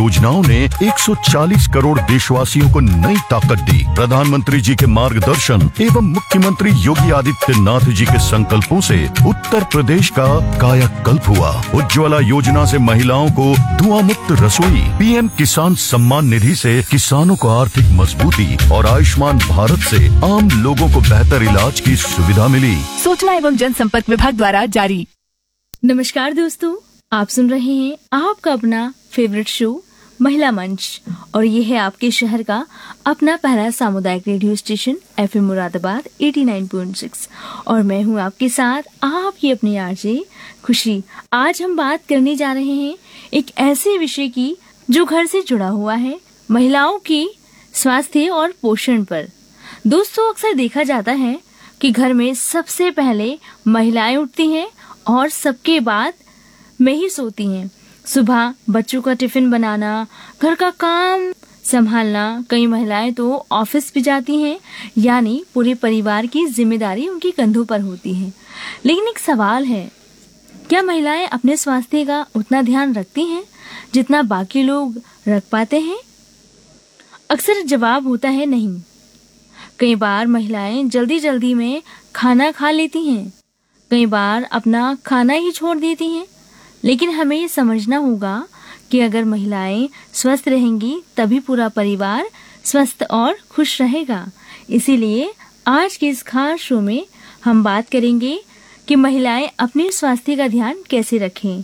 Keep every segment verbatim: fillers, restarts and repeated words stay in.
योजनाओं ने एक सौ चालीस करोड़ देशवासियों को नई ताकत दी। प्रधानमंत्री जी के मार्गदर्शन एवं मुख्यमंत्री योगी आदित्यनाथ जी के संकल्पों से उत्तर प्रदेश का कायाकल्प हुआ। उज्ज्वला योजना से महिलाओं को धुआं मुक्त रसोई, पीएम किसान सम्मान निधि से किसानों को आर्थिक मजबूती और आयुष्मान भारत से आम लोगों को बेहतर इलाज की सुविधा मिली। सूचना एवं जनसंपर्क विभाग द्वारा जारी। नमस्कार दोस्तों, आप सुन रहे हैं आपका अपना फेवरेट शो महिला मंच और ये है आपके शहर का अपना पहला सामुदायिक रेडियो स्टेशन एफएम मुरादाबाद नवासी पॉइंट छह और मैं हूँ आपके साथ आपकी अपनी आरजे खुशी। आज हम बात करने जा रहे हैं एक ऐसे विषय की जो घर से जुड़ा हुआ है, महिलाओं की स्वास्थ्य और पोषण पर। दोस्तों, अक्सर देखा जाता है कि घर में सबसे पहले महिलाएं उठती हैं और सबके बाद में ही सोती हैं। सुबह बच्चों का टिफिन बनाना, घर का काम संभालना, कई महिलाएं तो ऑफिस भी जाती हैं, यानी पूरे परिवार की जिम्मेदारी उनके कंधों पर होती है। लेकिन एक सवाल है, क्या महिलाएं अपने स्वास्थ्य का उतना ध्यान रखती हैं जितना बाकी लोग रख पाते हैं? अक्सर जवाब होता है नहीं। कई बार महिलाएं जल्दी जल्दी में खाना खा लेती हैं, कई बार अपना खाना ही छोड़ देती हैं। लेकिन हमें ये समझना होगा कि अगर महिलाएं स्वस्थ रहेंगी तभी पूरा परिवार स्वस्थ और खुश रहेगा। इसीलिए आज के इस खास शो में हम बात करेंगे कि महिलाएं अपने स्वास्थ्य का ध्यान कैसे रखें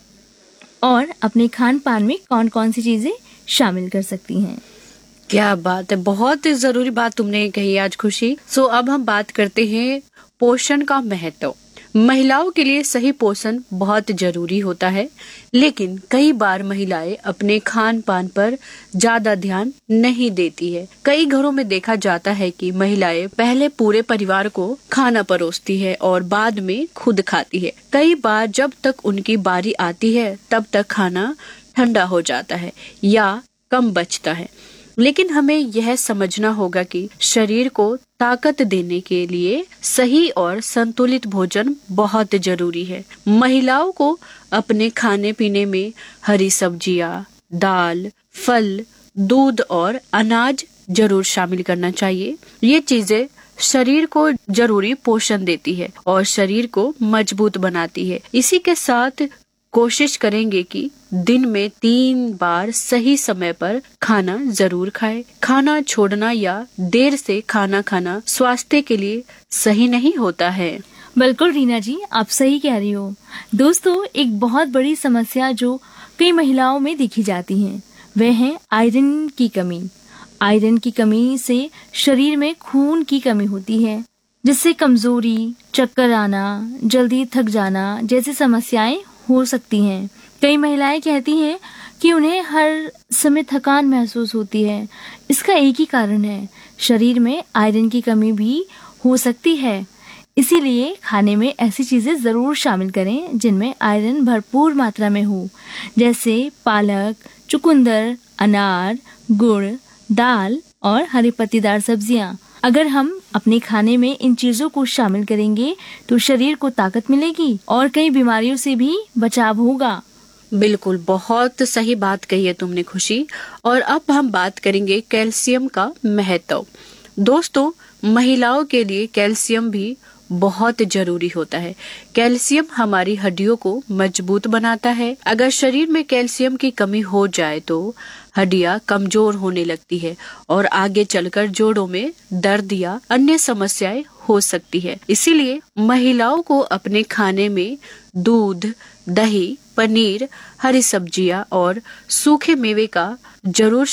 और अपने खान पान में कौन कौन सी चीजें शामिल कर सकती हैं। क्या बात है, बहुत जरूरी बात तुमने कही आज खुशी। सो अब हम बात करते हैं पोषण का महत्व। महिलाओं के लिए सही पोषण बहुत जरूरी होता है, लेकिन कई बार महिलाएं अपने खान पान पर ज्यादा ध्यान नहीं देती है। कई घरों में देखा जाता है कि महिलाएं पहले पूरे परिवार को खाना परोसती है और बाद में खुद खाती है। कई बार जब तक उनकी बारी आती है तब तक खाना ठंडा हो जाता है या कम बचता है। लेकिन हमें यह समझना होगा कि शरीर को ताकत देने के लिए सही और संतुलित भोजन बहुत जरूरी है। महिलाओं को अपने खाने पीने में हरी सब्जियां, दाल, फल, दूध और अनाज जरूर शामिल करना चाहिए। ये चीजें शरीर को जरूरी पोषण देती है और शरीर को मजबूत बनाती है। इसी के साथ कोशिश करेंगे कि दिन में तीन बार सही समय पर खाना जरूर खाएं। खाना छोड़ना या देर से खाना खाना स्वास्थ्य के लिए सही नहीं होता है। बिल्कुल रीना जी, आप सही कह रही हो। दोस्तों, एक बहुत बड़ी समस्या जो कई महिलाओं में देखी जाती है वह है आयरन की कमी। आयरन की कमी से शरीर में खून की कमी होती है, जिससे कमजोरी, चक्कर आना, जल्दी थक जाना जैसी समस्याएं हो सकती हैं। कई महिलाएं कहती हैं कि उन्हें हर समय थकान महसूस होती है। इसका एक ही कारण है, शरीर में आयरन की कमी भी हो सकती है। इसीलिए खाने में ऐसी चीजें जरूर शामिल करें जिनमें आयरन भरपूर मात्रा में हो, जैसे पालक, चुकंदर, अनार, गुड़, दाल और हरी पत्तीदार सब्जियां। अगर हम अपने खाने में इन चीजों को शामिल करेंगे तो शरीर को ताकत मिलेगी और कई बीमारियों से भी बचाव होगा। बिल्कुल, बहुत सही बात कही है तुमने खुशी। और अब हम बात करेंगे कैल्शियम का महत्व। दोस्तों, महिलाओं के लिए कैल्शियम भी बहुत जरूरी होता है। कैल्शियम हमारी हड्डियों को मजबूत बनाता है। अगर शरीर में कैल्शियम की कमी हो जाए तो हड्डियां कमजोर होने लगती है और आगे चलकर जोड़ों में दर्द या अन्य समस्याएं हो सकती है। इसीलिए महिलाओं को अपने खाने में दूध, दही, पनीर, हरी सब्जियां और सूखे मेवे का जरूर